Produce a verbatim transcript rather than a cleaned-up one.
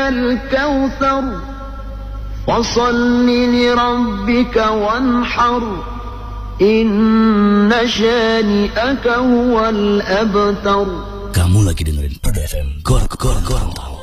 الكوثر فصل لربك وانحر إن شانئك هو الأبتر. Kamu lagi dengerin Pada F M, Gor Gor Gorontalo.